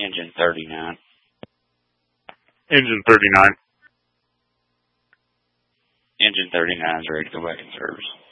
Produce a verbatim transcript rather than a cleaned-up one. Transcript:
Engine thirty-nine. Engine thirty-nine. Engine thirty-nine is ready to go back in service.